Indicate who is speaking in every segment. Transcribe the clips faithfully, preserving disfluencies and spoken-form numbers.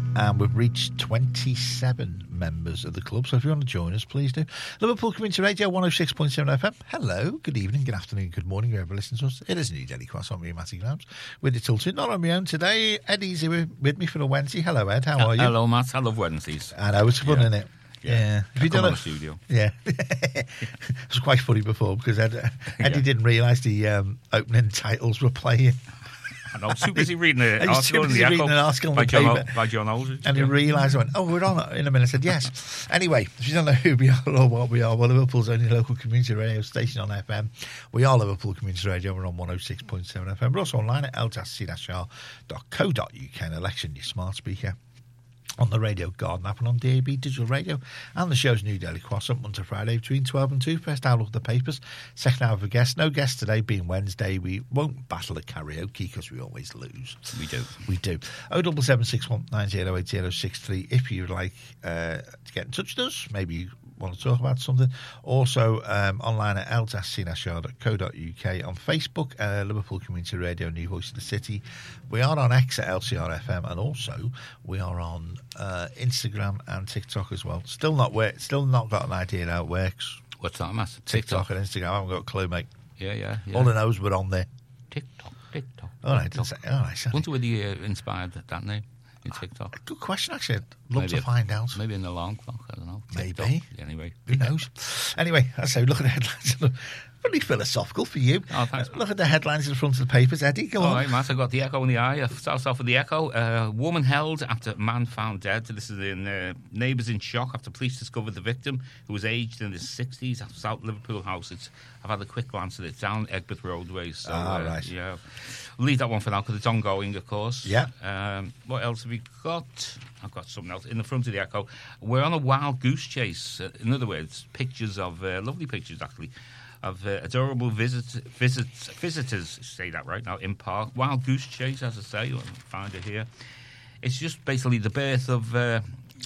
Speaker 1: and we've reached twenty-seven members of the club. So if you want to join us, please do. Liverpool Community Radio, one oh six point seven F M. Hello, good evening, good afternoon, good morning, whoever listens to us. It is New Daily Cross on me, Matty Grams, with the Tilted. Not on my own today. Eddie's here with me for a Wednesday. Hello, Ed. How are you?
Speaker 2: Hello, Matt. I love Wednesdays.
Speaker 1: I know, it's fun,
Speaker 2: yeah.
Speaker 1: isn't it? Yeah. yeah.
Speaker 2: If you come on the studio.
Speaker 1: Yeah. It was quite funny before because Ed, Eddie yeah. didn't realise the um, opening titles were playing.
Speaker 2: I know, I was too busy reading an article in the
Speaker 1: reading
Speaker 2: Echo
Speaker 1: an article
Speaker 2: by,
Speaker 1: in the
Speaker 2: John,
Speaker 1: paper.
Speaker 2: by John Aldridge.
Speaker 1: And
Speaker 2: yeah.
Speaker 1: he realised, I went, oh, we're on in a minute. I said, yes. Anyway, if you don't know who we are or what we are, well, Liverpool's only local community radio station on F M. We are Liverpool Community Radio. We're on one oh six point seven F M. We're also online at l c r dot co dot u k and election your smart speaker. On the Radio Garden app and on D A B Digital Radio. And the show's New Daily Cross up Monday to Friday between twelve and two. First hour of the papers. Second hour of a guest. No guest today, being Wednesday. We won't battle at karaoke because we always lose.
Speaker 2: We do.
Speaker 1: We do. oh seven seven six one nine oh eight oh six three if you'd like uh, to get in touch with us. Maybe you want to talk about something. Also um, online at l c r dot co dot u k. On Facebook, uh, Liverpool Community Radio, New Voice of the City. We are on X at L C R F M, and also we are on uh, Instagram and TikTok as well. Still not work, Still not got an idea how it works.
Speaker 2: What's that, Matt?
Speaker 1: TikTok, TikTok and Instagram. I haven't got a clue, mate.
Speaker 2: Yeah, yeah. yeah.
Speaker 1: All I know is we're on there.
Speaker 2: TikTok, TikTok.
Speaker 1: All right, TikTok. Say, all right.
Speaker 2: I wonder whether you uh, inspired that name in TikTok.
Speaker 1: Good question, actually. I'd love
Speaker 2: maybe
Speaker 1: to
Speaker 2: a,
Speaker 1: find out.
Speaker 2: Maybe an alarm clock. I don't know. TikTok.
Speaker 1: Maybe.
Speaker 2: Anyway,
Speaker 1: who knows? Anyway, I say, look at the headlines. Pretty philosophical for you.
Speaker 2: Oh, thanks.
Speaker 1: Uh, look at the headlines in front of the papers, Eddie. Go
Speaker 2: All
Speaker 1: on.
Speaker 2: right, Matt. I got the Echo in the eye. I started off with the Echo. Uh, woman held after man found dead. This is in uh, neighbours in shock after police discovered the victim, who was aged in his sixties, at South Liverpool House. It's, I've had a quick glance at it. Down Egbert Roadway. So,
Speaker 1: ah,
Speaker 2: uh,
Speaker 1: right.
Speaker 2: Yeah. We'll leave that one for now because it's ongoing, of course.
Speaker 1: Yeah.
Speaker 2: Um, what else have we got? I've got something else in the front of the Echo. We're on a wild goose chase. Uh, in other words, pictures of uh, lovely pictures actually. Of uh, adorable visit, visits, visitors, say that right now, in park. Wild goose chase, as I say, you'll find it here. It's just basically the birth of uh,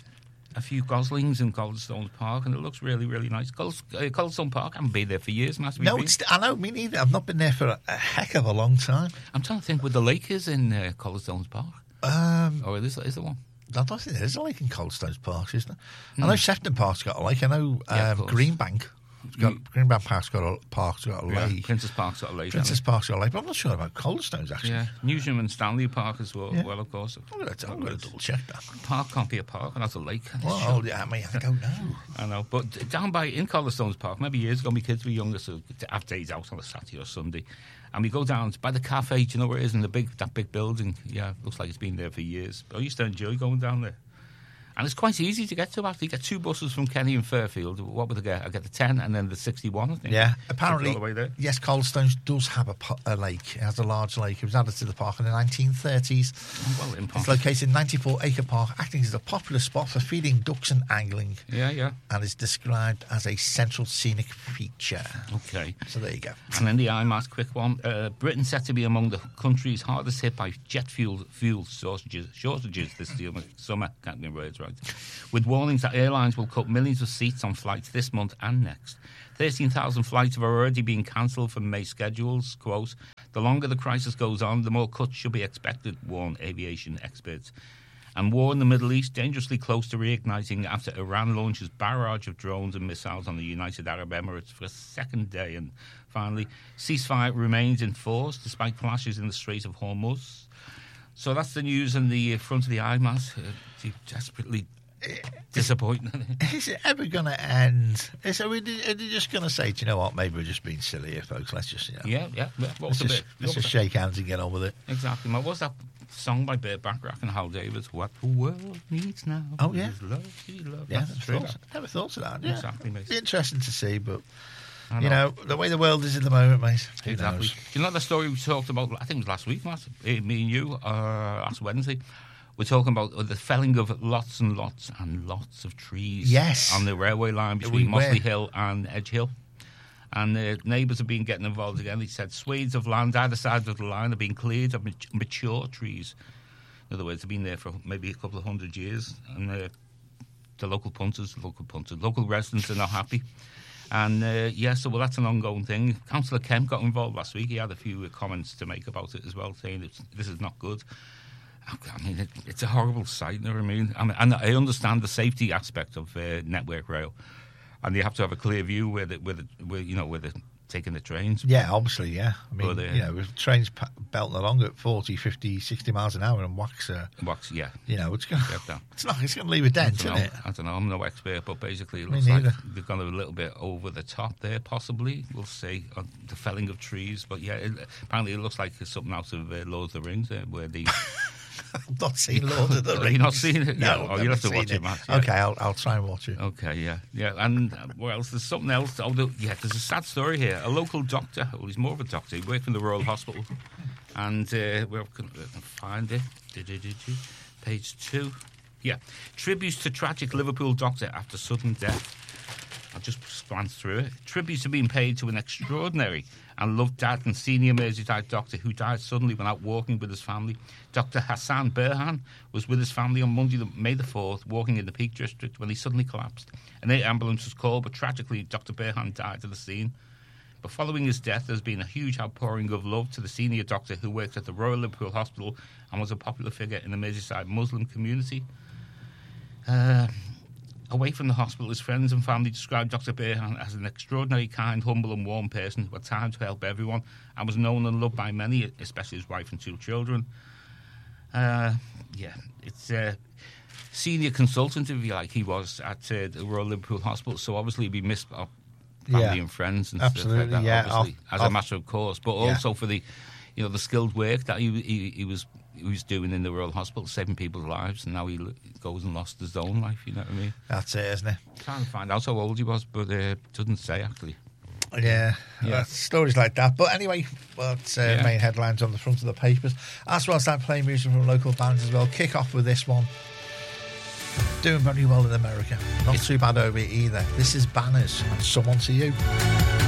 Speaker 2: a few goslings in Coldstone Park, and it looks really, really nice. Cold, uh, Coldstone Park, I haven't been there for years, Matt.
Speaker 1: No, it's, I know, me neither. I've not been there for a, a heck of a long time.
Speaker 2: I'm trying to think where the lake is in uh, Coldstone Park.
Speaker 1: Um,
Speaker 2: or is, is there one?
Speaker 1: I don't think there's a lake in Coldstone Park, isn't there?
Speaker 2: Hmm.
Speaker 1: I know Sefton Park's got a lake. I know um,
Speaker 2: yeah,
Speaker 1: Greenbank. It's got, mm. Greenbank Park's got a, Park's got a
Speaker 2: yeah,
Speaker 1: lake.
Speaker 2: Princess Park's got a lake.
Speaker 1: Princess Park's got a lake, but I'm not sure about Coldstones, actually.
Speaker 2: Yeah, Newsham and Stanley Park as well, yeah. well of course.
Speaker 1: I'm going to double check that.
Speaker 2: Park can't be a park, and that's a lake.
Speaker 1: Well, sure. yeah, I mean, I don't know.
Speaker 2: I know, but down by, in Coldstones Park, maybe years ago, my kids were younger, so to have days out on a Saturday or Sunday. And we go down by the cafe, do you know where it is, in the big, that big building? Yeah, looks like it's been there for years. But I used to enjoy going down there. And it's quite easy to get to, actually. You get two buses from Kenny and Fairfield. What would I get? I get the ten and then the sixty-one, I think.
Speaker 1: Yeah, apparently,
Speaker 2: all the way there.
Speaker 1: Yes, Coldstones does have a, a lake. It has a large lake. It was added to the park in the nineteen thirties.
Speaker 2: Oh, well, in
Speaker 1: it's located in ninety-four acre park, acting as a popular spot for feeding ducks and angling.
Speaker 2: Yeah, yeah.
Speaker 1: And is described as a central scenic feature.
Speaker 2: Okay.
Speaker 1: So there you go.
Speaker 2: And then the I M A S, quick one. Uh, Britain set to be among the countries hardest hit by jet fuel, fuel shortages, shortages this summer. Can't remember words right. With warnings that airlines will cut millions of seats on flights this month and next. thirteen thousand flights have already been cancelled from May schedules. Quote, the longer the crisis goes on, the more cuts should be expected, warn aviation experts. And war in the Middle East dangerously close to reigniting after Iran launches barrage of drones and missiles on the United Arab Emirates for a second day. And finally, ceasefire remains in force despite clashes in the Strait of Hormuz. So that's the news in the front of the I M A S. Uh, desperately disappointing.
Speaker 1: Is it ever going to end? Is it, are, we, are they just going to say, do you know what, maybe we're just being silly here, folks? Let's just, you know.
Speaker 2: Yeah, yeah. What
Speaker 1: let's
Speaker 2: was
Speaker 1: just,
Speaker 2: bit,
Speaker 1: let's just shake hands and get on with it.
Speaker 2: Exactly. What was that song by Burt Bacharach and Hal Davis? What the world needs now.
Speaker 1: Oh, yeah.
Speaker 2: Is love, love.
Speaker 1: Yeah,
Speaker 2: That's
Speaker 1: never thought, never thought of that. Yeah.
Speaker 2: Exactly, mate.
Speaker 1: It's interesting to see, but,
Speaker 2: know.
Speaker 1: you know, the way the world is at the moment, mate. Who
Speaker 2: exactly.
Speaker 1: knows?
Speaker 2: Do you know the story we talked about, I think it was last week, Matt? Me and you, uh, last Wednesday. We're talking about the felling of lots and lots and lots of trees
Speaker 1: yes.
Speaker 2: on the railway line between Mossley Hill and Edge Hill. And the neighbours have been getting involved again. They said swathes of land either side of the line have been cleared of mature trees. In other words, they've been there for maybe a couple of hundred years. And uh, the local punters, local punters, local residents are not happy. And uh, yeah, so well, that's an ongoing thing. Councillor Kemp got involved last week. He had a few comments to make about it as well, saying that this is not good. I mean, it, it's a horrible sight. You know what I mean? I mean, and I understand the safety aspect of uh, Network Rail, and you have to have a clear view where the, where, the, where you know where the taking the trains.
Speaker 1: Yeah, obviously, yeah. I mean,
Speaker 2: But, uh,
Speaker 1: you know, if trains p- belting along at forty, fifty, sixty miles an hour and wax, uh,
Speaker 2: Wax, yeah.
Speaker 1: you know, it's going to
Speaker 2: Get that.
Speaker 1: it's not, it's going to leave a dent,
Speaker 2: I don't,
Speaker 1: isn't
Speaker 2: know,
Speaker 1: it?
Speaker 2: I don't know. I'm no expert, but basically it
Speaker 1: Me
Speaker 2: looks like
Speaker 1: neither.
Speaker 2: they've gone a little bit over the top there, possibly. We'll see. On the felling of trees. But yeah, it, apparently it looks like something out of uh, Lord of the Rings, uh, where the...
Speaker 1: I've not seen Lord of the
Speaker 2: Have
Speaker 1: Rings.
Speaker 2: you not seen it?
Speaker 1: No,
Speaker 2: Yeah.
Speaker 1: I've
Speaker 2: Oh,
Speaker 1: never
Speaker 2: you'll have to
Speaker 1: seen
Speaker 2: watch it, Matt. Yeah.
Speaker 1: Okay, I'll, I'll try and watch it.
Speaker 2: Okay, yeah, yeah, and uh, what else? There's something else. Oh, the, yeah, there's a sad story here. A local doctor, well, he's more of a doctor. He worked in the Royal Hospital, and uh, we're going to find it. Do-do-do-do. Page two. Yeah, tributes to tragic Liverpool doctor after sudden death. I'll just glance through it. Tributes are being paid to an extraordinary and loved dad and senior Merseyside doctor who died suddenly when out walking with his family. Doctor Hassan Berhan was with his family on Monday, May the fourth, walking in the Peak District when he suddenly collapsed. An air ambulance was called, but tragically Doctor Berhan died at the scene. But following his death, there's been a huge outpouring of love to the senior doctor who worked at the Royal Liverpool Hospital and was a popular figure in the Merseyside Muslim community. Uh... Away from the hospital, his friends and family described Doctor Berhan as an extraordinary, kind, humble and warm person who had time to help everyone and was known and loved by many, especially his wife and two children. Uh, yeah, it's a senior consultant, if you like, he was at uh, the Royal Liverpool Hospital, so obviously he'd be missed by family
Speaker 1: Yeah,
Speaker 2: and friends and
Speaker 1: absolutely,
Speaker 2: stuff like that,
Speaker 1: yeah,
Speaker 2: obviously,
Speaker 1: I'll-
Speaker 2: as
Speaker 1: I'll-
Speaker 2: a matter of course, but
Speaker 1: Yeah.
Speaker 2: also for the, you know, the skilled work that he, he, he was he was doing in the Royal Hospital, saving people's lives, and now he lo- goes and lost his own life, you know what I mean?
Speaker 1: That's it, isn't it?
Speaker 2: Trying to find out how old he was, but uh, doesn't say actually.
Speaker 1: Yeah,
Speaker 2: Yeah.
Speaker 1: uh, stories like that. But anyway, what's uh,
Speaker 2: Yeah.
Speaker 1: main headlines on the front of the papers. As well as that, playing music from local bands as well. Kick off with this one. Doing very well in America. Not too bad over here either. This is Banners and Someone to You.